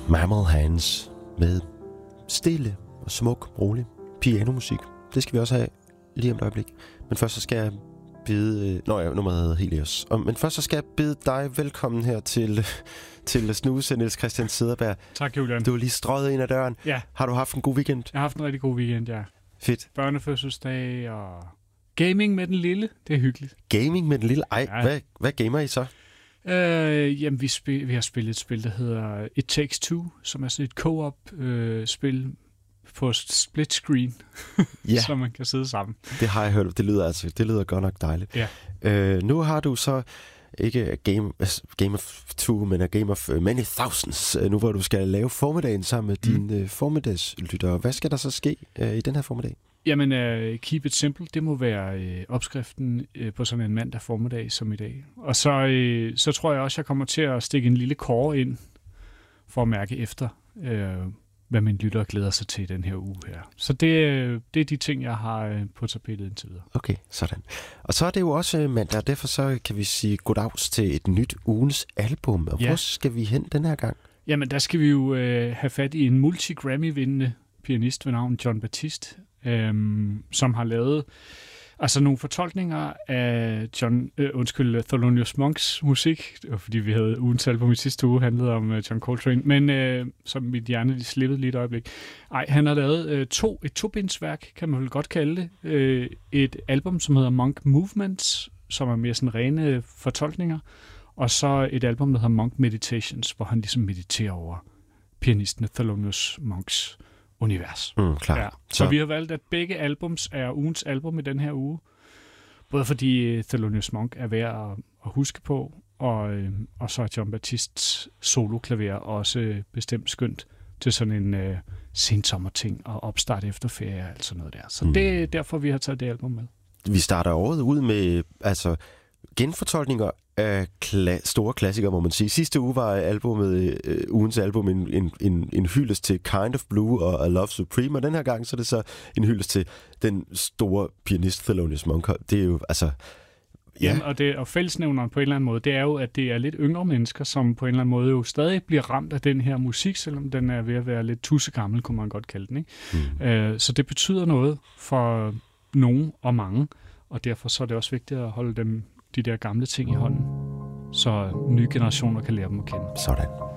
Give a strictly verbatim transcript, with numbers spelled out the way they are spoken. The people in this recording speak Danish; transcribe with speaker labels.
Speaker 1: Mammal Hands med stille og smuk, rolig pianomusik. Det skal vi også have lige om et øjeblik. Men først så skal jeg bede... Nå ja, nummeret hedder Helios. Og, men først så skal jeg bede dig velkommen her til, til Snuse, Niels Christian Cederberg.
Speaker 2: Tak, Julian.
Speaker 1: Du er lige strøget ind ad døren.
Speaker 2: Ja.
Speaker 1: Har du haft en god weekend?
Speaker 2: Jeg har haft en rigtig god weekend, ja.
Speaker 1: Fedt.
Speaker 2: Børnefødselsdag og gaming med den lille. Det er hyggeligt.
Speaker 1: Gaming med den lille? Ej, ja. hvad, hvad gamer I så?
Speaker 2: Øh, jamen, vi, spil, vi har spillet et spil, der hedder It Takes Two, som er sådan et co-op-spil øh, på split screen,
Speaker 1: ja.
Speaker 2: så man kan sidde sammen.
Speaker 1: Det har jeg hørt. Det lyder, altså, det lyder godt nok dejligt.
Speaker 2: Ja.
Speaker 1: Øh, nu har du så ikke Game, Game of Two, men a Game of Many Thousands, nu hvor du skal lave formiddagen sammen med mm. dine uh, formiddagslyttere. Hvad skal der så ske uh, i den her formiddag?
Speaker 2: Jamen, uh, keep it simple. Det må være uh, opskriften uh, på sådan en mandag formiddag som i dag. Og så, uh, så tror jeg også, jeg kommer til at stikke en lille kåre ind for at mærke efter, uh, hvad mine lyttere glæder sig til den her uge her. Så det, det er de ting, jeg har på tapetet indtil videre.
Speaker 1: Okay, sådan. Og så er det jo også mandag, og derfor så kan vi sige goddags til et nyt ugens album. Og ja. Hvor skal vi hen den her gang?
Speaker 2: Jamen, der skal vi jo øh, have fat i en multi-Grammy-vindende pianist ved navn Jon Batiste, øh, som har lavet altså nogle fortolkninger af John, øh, undskyld, Thelonious Monks musik, fordi vi havde ugens album i sidste uge, handlede om uh, John Coltrane, men øh, som mit hjerne lige slippede lige et øjeblik. Ej, han har lavet øh, to, et tobindsværk, kan man vel godt kalde det. Øh, et album, som hedder Monk Movements, som er mere sådan rene fortolkninger, og så et album, der hedder Monk Meditations, hvor han ligesom mediterer over pianisten Thelonious Monks univers.
Speaker 1: Mm, klar. Ja.
Speaker 2: Så. så vi har valgt, at begge albums er ugens album i den her uge. Både fordi Thelonious Monk er værd at, at huske på, og, og så er Jon Batistes soloklaver også bestemt skønt til sådan en uh, sensommerting og opstart efter ferie og alt sådan noget der. Så mm. det er derfor, vi har taget det album med. Vi
Speaker 1: starter året ud med altså genfortolkninger af kla- store klassikere, må man sige. Sidste uge var albumet, øh, ugens album en, en, en, en hyldest til Kind of Blue og A Love Supreme, og den her gang så er det så en hyldest til den store pianist Thelonious Monk. Det er jo, altså...
Speaker 2: Ja. Jamen, og, det, og fællesnævneren på en eller anden måde, det er jo, at det er lidt yngre mennesker, som på en eller anden måde jo stadig bliver ramt af den her musik, selvom den er ved at være lidt tussegammel, kunne man godt kalde den. Ikke? Mm. Øh, så det betyder noget for nogen og mange, og derfor så er det også vigtigt at holde dem de der gamle ting i hånden, så nye generationer kan lære dem at kende.
Speaker 1: Sådan.